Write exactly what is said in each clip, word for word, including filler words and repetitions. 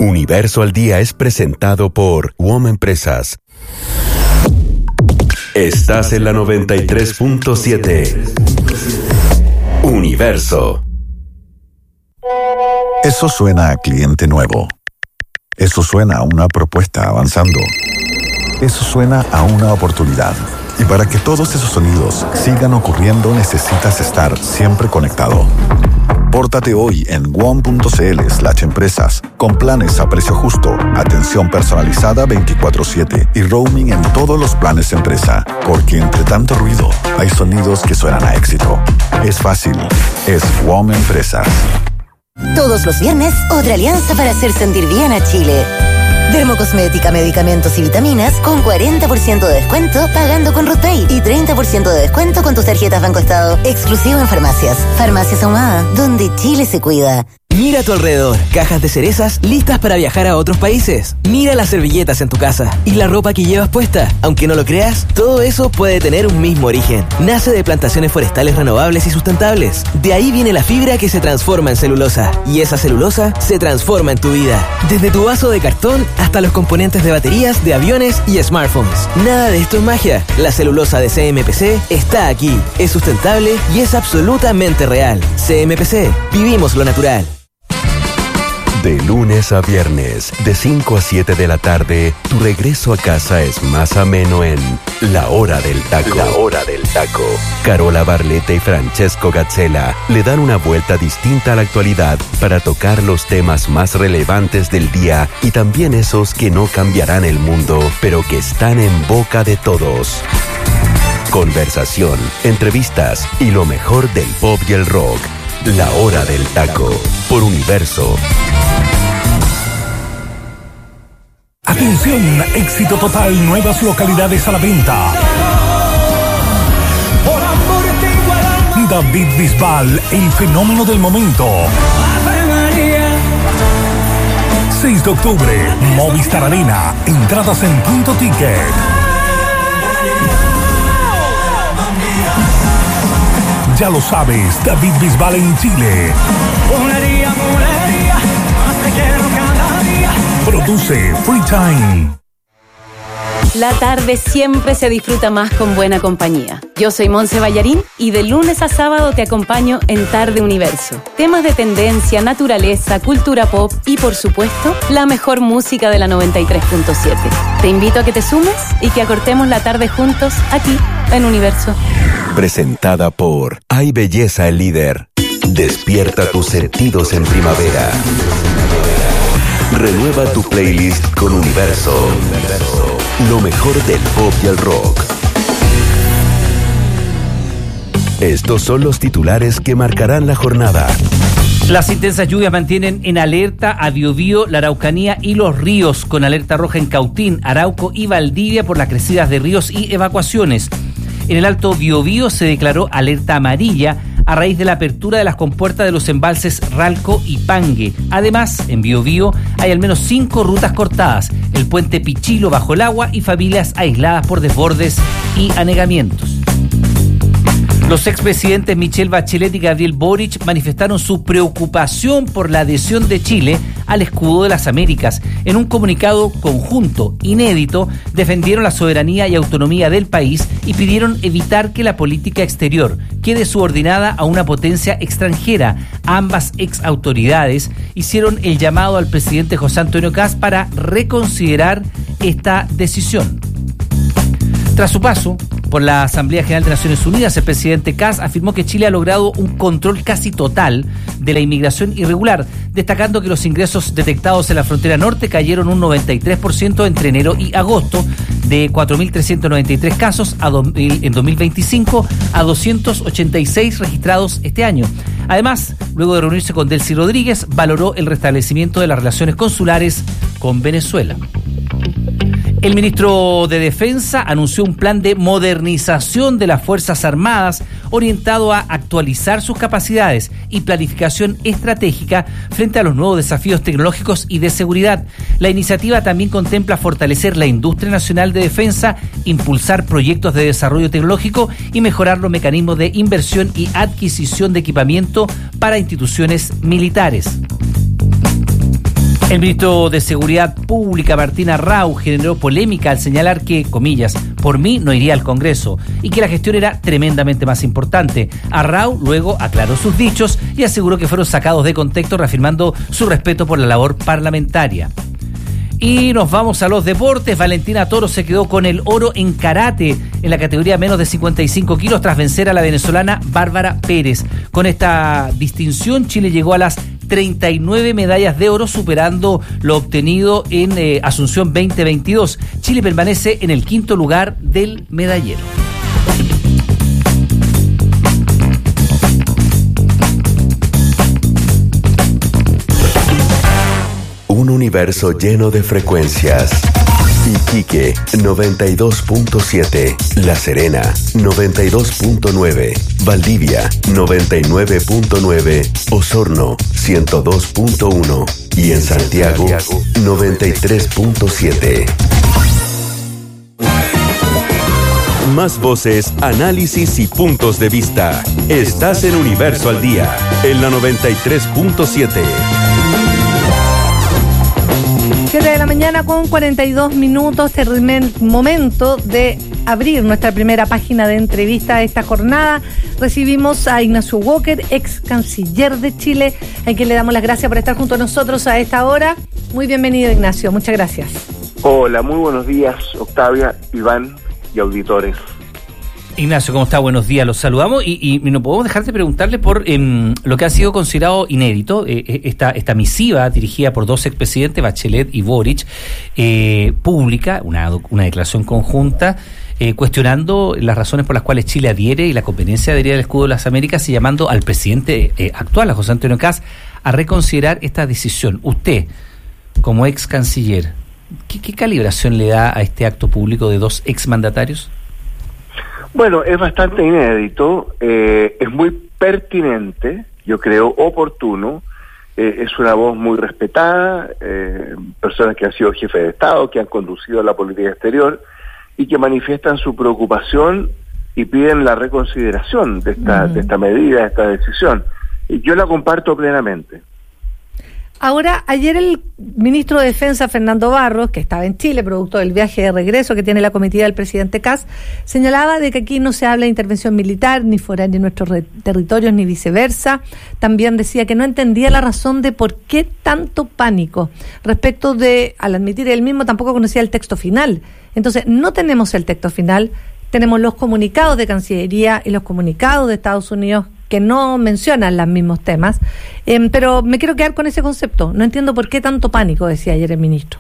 Universo al Día es presentado por W O M Empresas. Estás en la noventa y tres punto siete. Universo. Eso suena a cliente nuevo. Eso suena a una propuesta avanzando. Eso suena a una oportunidad. Y para que todos esos sonidos sigan ocurriendo, necesitas estar siempre conectado. Pórtate hoy en wom.cl slash empresas con planes a precio justo, atención personalizada veinticuatro siete y roaming en todos los planes empresa. Porque entre tanto ruido, hay sonidos que suenan a éxito. Es fácil. Es W O M Empresas. Todos los viernes, otra alianza para hacer sentir bien a Chile. Dermocosmética, medicamentos y vitaminas con cuarenta por ciento de descuento pagando con RootPay y treinta por ciento de descuento con tus tarjetas Banco Estado. Exclusivo en farmacias. Farmacias Ahumada, donde Chile se cuida. Mira a tu alrededor, cajas de cerezas listas para viajar a otros países. Mira las servilletas en tu casa y la ropa que llevas puesta. Aunque no lo creas, todo eso puede tener un mismo origen. Nace de plantaciones forestales renovables y sustentables. De ahí viene la fibra que se transforma en celulosa. Y esa celulosa se transforma en tu vida. Desde tu vaso de cartón hasta los componentes de baterías, de aviones y smartphones. Nada de esto es magia. La celulosa de C M P C está aquí. Es sustentable y es absolutamente real. C M P C. Vivimos lo natural. De lunes a viernes, de cinco a siete de la tarde, tu regreso a casa es más ameno en La Hora del Taco. La Hora del Taco. Carola Barletta y Francesco Gazzella le dan una vuelta distinta a la actualidad para tocar los temas más relevantes del día y también esos que no cambiarán el mundo, pero que están en boca de todos. Conversación, entrevistas y lo mejor del pop y el rock. La Hora del Taco, por Universo. Atención, éxito total, nuevas localidades a la venta. David Bisbal, el fenómeno del momento. seis de octubre, Movistar Arena, entradas en Punto Ticket. Ya lo sabes, David Bisbal en Chile. Produce Free Time. La tarde siempre se disfruta más con buena compañía. Yo soy Monse Ballarín y de lunes a sábado te acompaño en Tarde Universo. Temas de tendencia, naturaleza, cultura pop y, por supuesto, la mejor música de la noventa y tres punto siete. Te invito a que te sumes y que acortemos la tarde juntos aquí en Universo. Presentada por Hay Belleza el Líder. Despierta tus sentidos en primavera. Renueva tu playlist con Universo. Lo mejor del pop y el rock. Estos son los titulares que marcarán la jornada. Las intensas lluvias mantienen en alerta a Biobío, la Araucanía y los ríos, con alerta roja en Cautín, Arauco y Valdivia por las crecidas de ríos y evacuaciones. En el Alto Biobío se declaró alerta amarilla a raíz de la apertura de las compuertas de los embalses Ralco y Pangue. Además, en Biobío hay al menos cinco rutas cortadas, el puente Pichilo bajo el agua y familias aisladas por desbordes y anegamientos. Los expresidentes Michelle Bachelet y Gabriel Boric manifestaron su preocupación por la adhesión de Chile al escudo de las Américas. En un comunicado conjunto, inédito, defendieron la soberanía y autonomía del país y pidieron evitar que la política exterior quede subordinada a una potencia extranjera. Ambas ex autoridades hicieron el llamado al presidente José Antonio Kast para reconsiderar esta decisión. Tras su paso por la Asamblea General de Naciones Unidas, el presidente Kast afirmó que Chile ha logrado un control casi total de la inmigración irregular, destacando que los ingresos detectados en la frontera norte cayeron un noventa y tres por ciento entre enero y agosto, de cuatro mil trescientos noventa y tres casos a dos mil, en dos mil veinticinco a doscientos ochenta y seis registrados este año. Además, luego de reunirse con Delcy Rodríguez, valoró el restablecimiento de las relaciones consulares con Venezuela. El ministro de Defensa anunció un plan de modernización de las Fuerzas Armadas orientado a actualizar sus capacidades y planificación estratégica frente a los nuevos desafíos tecnológicos y de seguridad. La iniciativa también contempla fortalecer la industria nacional de defensa, impulsar proyectos de desarrollo tecnológico y mejorar los mecanismos de inversión y adquisición de equipamiento para instituciones militares. El ministro de Seguridad Pública, Martín Arrau, generó polémica al señalar que, comillas, por mí no iría al Congreso y que la gestión era tremendamente más importante. Arrau luego aclaró sus dichos y aseguró que fueron sacados de contexto, reafirmando su respeto por la labor parlamentaria. Y nos vamos a los deportes. Valentina Toro se quedó con el oro en karate en la categoría menos de cincuenta y cinco kilos tras vencer a la venezolana Bárbara Pérez. Con esta distinción, Chile llegó a las treinta y nueve medallas de oro, superando lo obtenido en eh, Asunción veinte veintidós. Chile permanece en el quinto lugar del medallero. Un universo lleno de frecuencias. Iquique noventa y dos punto siete, La Serena noventa y dos punto nueve, Valdivia noventa y nueve punto nueve, Osorno ciento dos punto uno y en Santiago noventa y tres punto siete. Más voces, análisis y puntos de vista. Estás en Universo al Día, en la noventa y tres punto siete. siete de la mañana con cuarenta y dos minutos, termina momento de abrir nuestra primera página de entrevista de esta jornada. Recibimos a Ignacio Walker, ex canciller de Chile, a quien le damos las gracias por estar junto a nosotros a esta hora. Muy bienvenido, Ignacio, muchas gracias. Hola, muy buenos días, Octavia, Iván y auditores. Ignacio, ¿cómo está? Buenos días, los saludamos y, y no podemos dejar de preguntarle por eh, lo que ha sido considerado inédito, eh, esta, esta misiva dirigida por dos expresidentes, Bachelet y Boric, eh, pública, una, una declaración conjunta, eh, cuestionando las razones por las cuales Chile adhiere y la conveniencia de adherir al escudo de las Américas y llamando al presidente eh, actual, a José Antonio Kast, a reconsiderar esta decisión. Usted, como ex canciller, ¿qué, qué calibración le da a este acto público de dos exmandatarios? Bueno, es bastante inédito, eh, es muy pertinente, yo creo oportuno, eh, es una voz muy respetada, eh, personas que han sido jefes de Estado, que han conducido la política exterior y que manifiestan su preocupación y piden la reconsideración de esta, uh-huh. de esta medida, de esta decisión. Y yo la comparto plenamente. Ahora, ayer el ministro de Defensa, Fernando Barros, que estaba en Chile, producto del viaje de regreso que tiene la comitiva del presidente Kast, señalaba de que aquí no se habla de intervención militar, ni fuera de nuestros re- territorios, ni viceversa. También decía que no entendía la razón de por qué tanto pánico. Respecto de, al admitir él mismo, tampoco conocía el texto final. Entonces, no tenemos el texto final, tenemos los comunicados de Cancillería y los comunicados de Estados Unidos que no mencionan los mismos temas, eh, pero me quiero quedar con ese concepto. No entiendo por qué tanto pánico, decía ayer el ministro.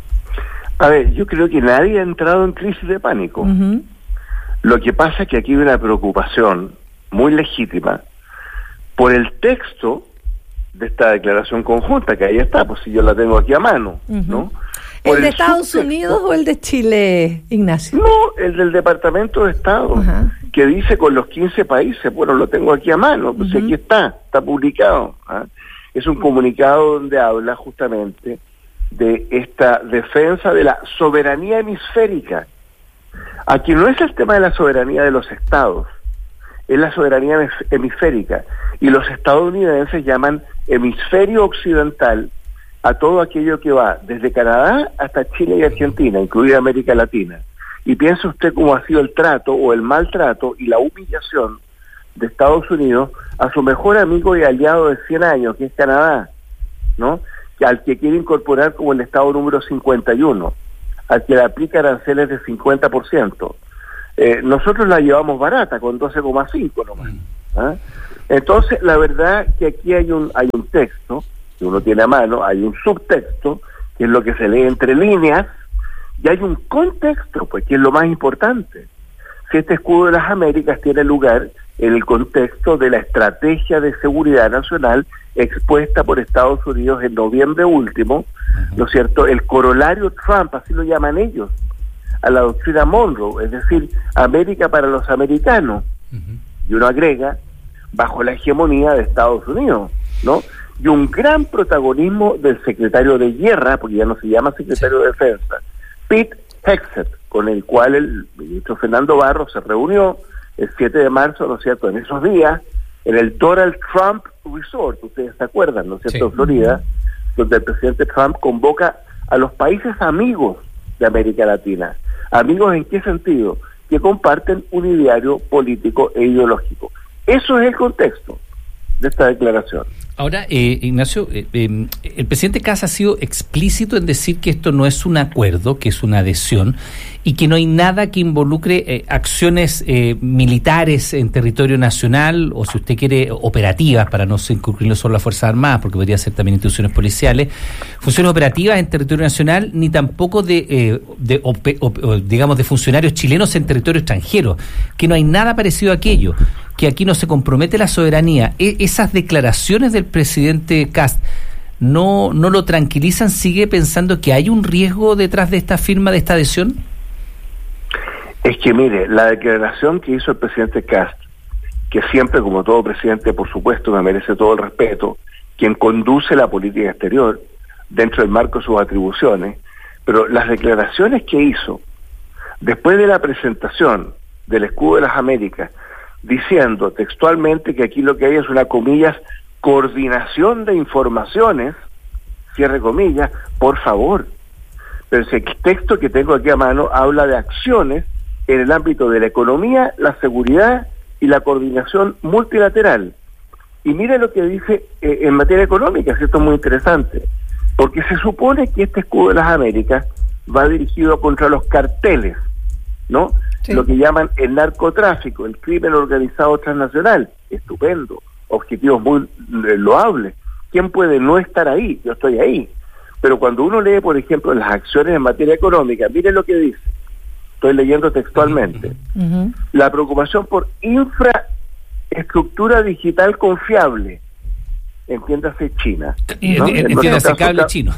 A ver, yo creo que nadie ha entrado en crisis de pánico. Uh-huh. Lo que pasa es que aquí hay una preocupación muy legítima por el texto de esta declaración conjunta, que ahí está, pues si yo la tengo aquí a mano, uh-huh. ¿no? ¿El de Estados subtexto. Unidos o el de Chile, Ignacio? No, el del Departamento de Estado, uh-huh. que dice con los quince países, bueno, lo tengo aquí a mano, pues uh-huh. aquí está, está publicado. ¿eh? Es un comunicado donde habla justamente de esta defensa de la soberanía hemisférica. Aquí no es el tema de la soberanía de los estados, es la soberanía hemisférica, y los estadounidenses llaman hemisferio occidental a todo aquello que va desde Canadá hasta Chile y Argentina, incluida América Latina. Y piense usted cómo ha sido el trato o el maltrato y la humillación de Estados Unidos a su mejor amigo y aliado de cien años, que es Canadá, ¿no? Que al que quiere incorporar como el estado número cincuenta y uno, al que le aplica aranceles de cincuenta por ciento. Eh, nosotros la llevamos barata, con doce coma cinco nomás. ¿eh? Entonces, la verdad que aquí hay un hay un texto que uno tiene a mano, hay un subtexto, que es lo que se lee entre líneas, y hay un contexto, pues, que es lo más importante. Si este escudo de las Américas tiene lugar en el contexto de la estrategia de seguridad nacional expuesta por Estados Unidos en noviembre último, ¿no es cierto? El corolario Trump, así lo llaman ellos, a la doctrina Monroe, es decir, América para los americanos, uh-huh. y uno agrega, bajo la hegemonía de Estados Unidos, ¿no? Y un gran protagonismo del secretario de Guerra, porque ya no se llama secretario de Defensa, Pete Hegseth, con el cual el ministro Fernando Barros se reunió el siete de marzo, ¿no es cierto?, en esos días, en el Donald Trump Resort, ustedes se acuerdan, ¿no es cierto?, sí. en Florida, donde el presidente Trump convoca a los países amigos de América Latina. ¿Amigos en qué sentido? Que comparten un ideario político e ideológico. Eso es el contexto de esta declaración. Ahora, eh, Ignacio, eh, eh, el presidente Kast ha sido explícito en decir que esto no es un acuerdo, que es una adhesión, y que no hay nada que involucre eh, acciones eh, militares en territorio nacional, o si usted quiere, operativas, para no incluirlo solo las Fuerzas Armadas, porque podría ser también instituciones policiales, funciones operativas en territorio nacional, ni tampoco de, eh, de op- op- digamos, de funcionarios chilenos en territorio extranjero, que no hay nada parecido a aquello, que aquí no se compromete la soberanía. E- esas declaraciones del presidente Kast no, no lo tranquilizan. ¿Sigue pensando que hay un riesgo detrás de esta firma, de esta adhesión? Es que mire, la declaración que hizo el presidente Kast, que siempre, como todo presidente, por supuesto, me merece todo el respeto, quien conduce la política exterior dentro del marco de sus atribuciones, pero las declaraciones que hizo después de la presentación del Escudo de las Américas, diciendo textualmente que aquí lo que hay es una, comillas, coordinación de informaciones, cierre comillas, por favor. Pero ese texto que tengo aquí a mano habla de acciones en el ámbito de la economía, la seguridad y la coordinación multilateral. Y mire lo que dice eh, en materia económica, esto es muy interesante, porque se supone que este Escudo de las Américas va dirigido contra los carteles, ¿no? Sí. Lo que llaman el narcotráfico, el crimen organizado transnacional. Estupendo, objetivos muy eh, loables. ¿Quién puede no estar ahí? Yo estoy ahí. Pero cuando uno lee, por ejemplo, las acciones en materia económica, miren lo que dice. Estoy leyendo textualmente. Uh-huh. La preocupación por infraestructura digital confiable. Entiéndase China, ¿no? Entiéndase cable caso, chino.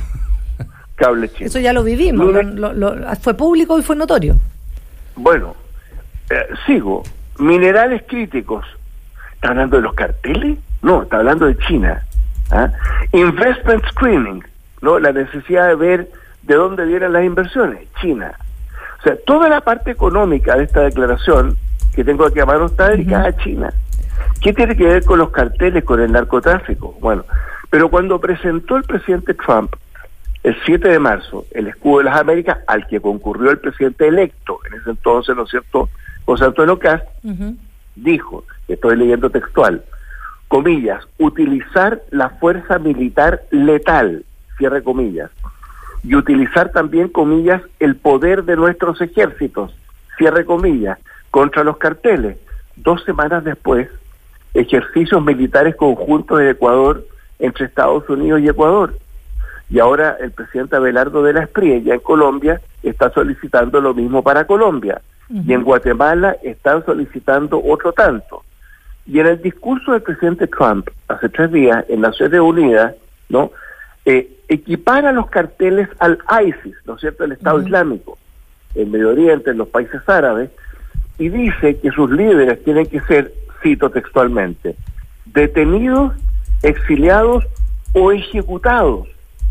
Cable chino. Eso ya lo vivimos. Mira, lo, lo, fue público y fue notorio. Bueno, eh, sigo. Minerales críticos. ¿Está hablando de los carteles? No, está hablando de China. ¿Ah? Investment screening, ¿no? La necesidad de ver de dónde vienen las inversiones. China. O sea, toda la parte económica de esta declaración que tengo aquí a mano está dedicada uh-huh. a China. ¿Qué tiene que ver con los carteles, con el narcotráfico? Bueno, pero cuando presentó el presidente Trump el siete de marzo el Escudo de las Américas, al que concurrió el presidente electo en ese entonces, ¿no es cierto?, José Antonio Kast, uh-huh. dijo, estoy leyendo textual, comillas, utilizar la fuerza militar letal, cierre comillas, y utilizar también, comillas, el poder de nuestros ejércitos, cierre comillas, contra los carteles. Dos semanas después, ejercicios militares conjuntos en Ecuador entre Estados Unidos y Ecuador. Y ahora el presidente Abelardo de la Espriella en Colombia está solicitando lo mismo para Colombia. Uh-huh. Y en Guatemala están solicitando otro tanto. Y en el discurso del presidente Trump hace tres días en Naciones Unidas, ¿no? Eh, equipara los carteles al ISIS, ¿no es cierto?, el Estado uh-huh. Islámico, en Medio Oriente, en los países árabes, y dice que sus líderes tienen que ser, cito textualmente, detenidos, exiliados o ejecutados.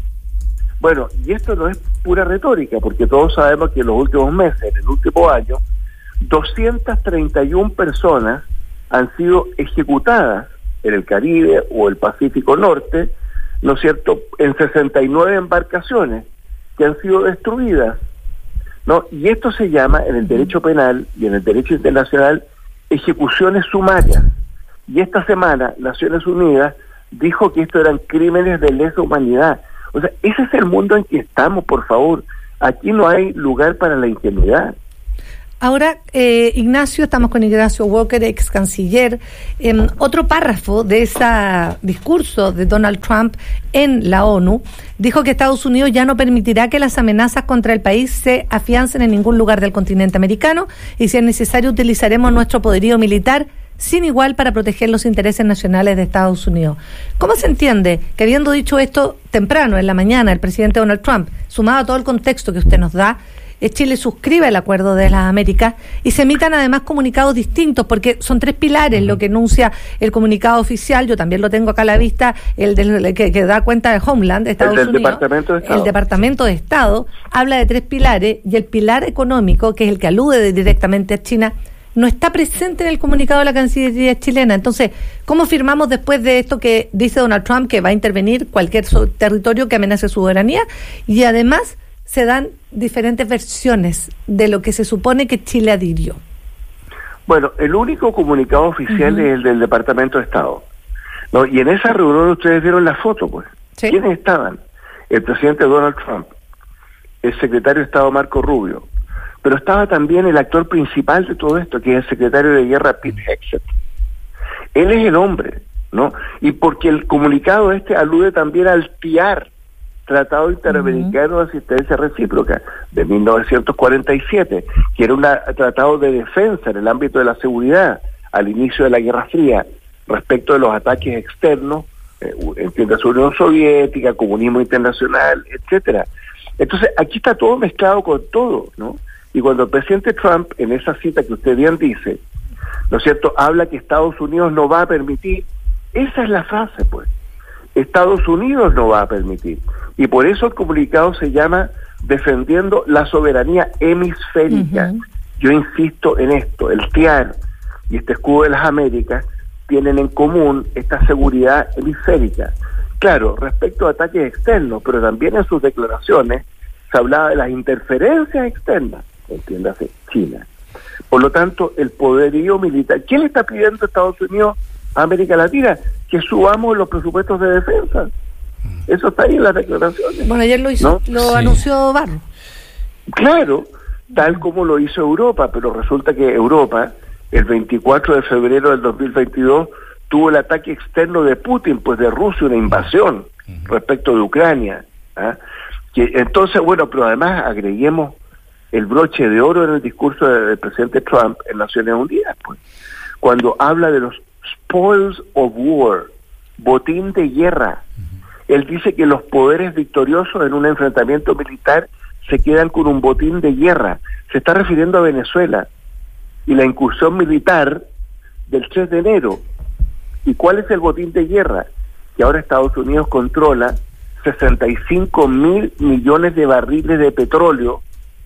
Bueno, y esto no es pura retórica, porque todos sabemos que en los últimos meses, en el último año, doscientas treinta y una personas han sido ejecutadas en el Caribe o el Pacífico Norte, ¿no es cierto?, en sesenta y nueve embarcaciones que han sido destruidas, ¿no? Y esto se llama, en el derecho penal y en el derecho internacional, ejecuciones sumarias. Y esta semana, Naciones Unidas dijo que esto eran crímenes de lesa humanidad. O sea, ese es el mundo en que estamos, por favor. Aquí no hay lugar para la ingenuidad. Ahora, eh, Ignacio, estamos con Ignacio Walker, ex canciller. Eh, otro párrafo de ese discurso de Donald Trump en la ONU dijo que Estados Unidos ya no permitirá que las amenazas contra el país se afiancen en ningún lugar del continente americano y, si es necesario, utilizaremos nuestro poderío militar sin igual para proteger los intereses nacionales de Estados Unidos. ¿Cómo se entiende que, habiendo dicho esto temprano, en la mañana, el presidente Donald Trump, sumado a todo el contexto que usted nos da, Chile suscribe el Acuerdo de las Américas y se emitan además comunicados distintos, porque son tres pilares lo que enuncia el comunicado oficial? Yo también lo tengo acá a la vista, el del, que, que da cuenta de Homeland de Estados el del Unidos. Departamento de Estado. El Departamento de Estado habla de tres pilares, y el pilar económico, que es el que alude directamente a China, no está presente en el comunicado de la Cancillería chilena. Entonces, ¿cómo firmamos después de esto que dice Donald Trump que va a intervenir cualquier so- territorio que amenace su soberanía? Y además se dan diferentes versiones de lo que se supone que Chile adhirió. Bueno, el único comunicado oficial uh-huh. es el del Departamento de Estado, ¿no? Y en esa reunión ustedes vieron la foto, pues. ¿Sí? ¿Quiénes estaban? El presidente Donald Trump, el secretario de Estado Marco Rubio, pero estaba también el actor principal de todo esto, que es el secretario de Guerra Pete Hegseth. Él es el hombre, ¿no? Y porque el comunicado este alude también al T I A R, Tratado Interamericano uh-huh. de Asistencia Recíproca, de mil novecientos cuarenta y siete, que era un tratado de defensa en el ámbito de la seguridad al inicio de la Guerra Fría, respecto de los ataques externos, eh, entiendes, Unión Soviética, comunismo internacional, etcétera. Entonces, aquí está todo mezclado con todo, ¿no? Y cuando el presidente Trump, en esa cita que usted bien dice, ¿no es cierto?, habla que Estados Unidos no va a permitir, esa es la frase, pues. Estados Unidos no va a permitir. Y por eso el comunicado se llama Defendiendo la Soberanía Hemisférica. Uh-huh. Yo insisto en esto, el T I A R y este escudo de las Américas tienen en común esta seguridad hemisférica. Claro, respecto a ataques externos, pero también en sus declaraciones se hablaba de las interferencias externas, entiéndase, China. Por lo tanto, el poderío militar, ¿quién le está pidiendo a Estados Unidos a América Latina? Que subamos los presupuestos de defensa. Eso está ahí en las declaraciones. Bueno, ayer lo hizo, ¿no? Lo sí. anunció Barro. Claro, tal como lo hizo Europa, pero resulta que Europa, el veinticuatro de febrero del dos mil veintidós, tuvo el ataque externo de Putin, pues de Rusia, una invasión uh-huh. respecto de Ucrania. ¿Ah? Que entonces, bueno, pero además agreguemos el broche de oro en el discurso del presidente Trump en Naciones Unidas, pues, cuando habla de los spoils of war, botín de guerra. Uh-huh. Él dice que los poderes victoriosos en un enfrentamiento militar se quedan con un botín de guerra. Se está refiriendo a Venezuela y la incursión militar del tres de enero. ¿Y cuál es el botín de guerra? Que ahora Estados Unidos controla sesenta y cinco mil millones de barriles de petróleo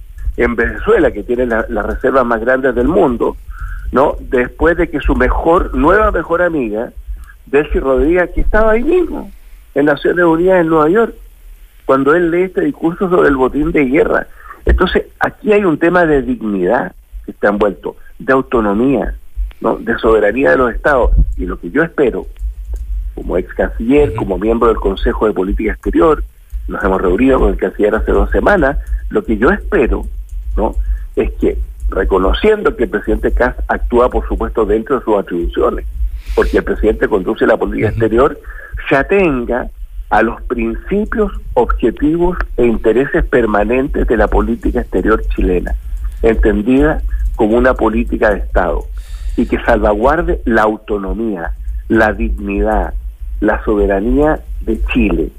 en Venezuela, que tiene la, las reservas más grandes del mundo, ¿no? Después de que su mejor, nueva mejor amiga, Delcy Rodríguez, que estaba ahí mismo, en Naciones Unidas en Nueva York, cuando él lee este discurso sobre el botín de guerra. Entonces, aquí hay un tema de dignidad que está envuelto, de autonomía, ¿no? De soberanía de los estados. Y lo que yo espero, como ex canciller, como miembro del Consejo de Política Exterior, nos hemos reunido con el canciller hace dos semanas, lo que yo espero, ¿no?, es que, reconociendo que el presidente Kass actúa, por supuesto, dentro de sus atribuciones, porque el presidente conduce la política uh-huh. exterior, se atenga a los principios, objetivos e intereses permanentes de la política exterior chilena, entendida como una política de Estado, y que salvaguarde la autonomía, la dignidad, la soberanía de Chile.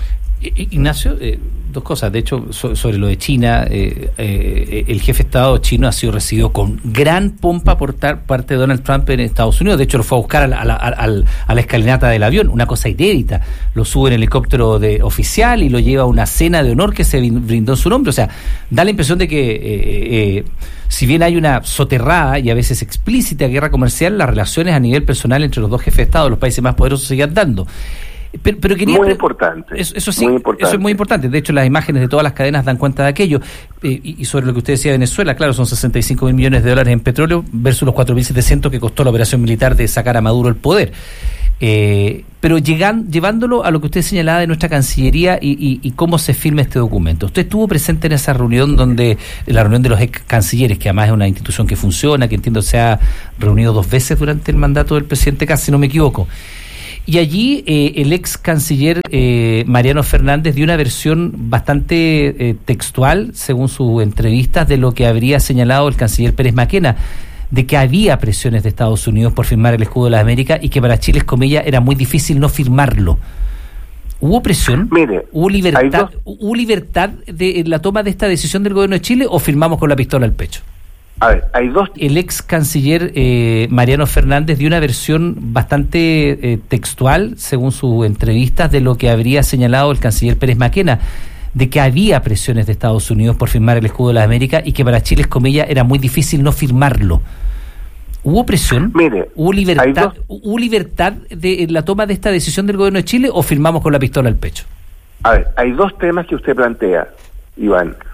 Ignacio, eh, dos cosas. De hecho, so, sobre lo de China, eh, eh, el jefe de Estado chino ha sido recibido con gran pompa por tar, parte de Donald Trump en Estados Unidos. De hecho, lo fue a buscar a la, a la, a la, a la escalinata del avión, una cosa inédita. Lo sube en helicóptero de oficial y lo lleva a una cena de honor que se brindó en su nombre. O sea, da la impresión de que eh, eh, si bien hay una soterrada y a veces explícita guerra comercial, las relaciones a nivel personal entre los dos jefes de Estado, los países más poderosos, siguen dando. Pero, pero quería muy importante. Eso, eso sí, muy importante. Eso es muy importante. De hecho, las imágenes de todas las cadenas dan cuenta de aquello. Eh, y, y sobre lo que usted decía de Venezuela, claro, son sesenta y cinco mil millones de dólares en petróleo versus los cuatro mil setecientos que costó la operación militar de sacar a Maduro el poder. Eh, pero llegan, llevándolo a lo que usted señalaba de nuestra Cancillería y, y, y cómo se firma este documento. Usted estuvo presente en esa reunión, donde la reunión de los ex cancilleres, que además es una institución que funciona, que entiendo se ha reunido dos veces durante el mandato del presidente Kass, si no me equivoco. Y allí eh, el ex canciller eh, Mariano Fernández dio una versión bastante eh, textual, según sus entrevistas, de lo que habría señalado el canciller Pérez Maquena, de que había presiones de Estados Unidos por firmar el escudo de las Américas y que para Chile, comillas, era muy difícil no firmarlo. ¿Hubo presión? Mire, ¿Hubo libertad, ¿hubo libertad de la toma de esta decisión del gobierno de Chile o firmamos con la pistola al pecho? A ver, hay dos. El ex canciller eh, Mariano Fernández dio una versión bastante eh, textual, según sus entrevistas, de lo que habría señalado el canciller Pérez Maquena, de que había presiones de Estados Unidos por firmar el escudo de las Américas y que para Chile, comillas, era muy difícil no firmarlo. ¿Hubo presión? Mire, ¿Hubo libertad, dos... ¿hubo libertad de la toma de esta decisión del gobierno de Chile o firmamos con la pistola al pecho? A ver, hay dos temas que usted plantea, Iván.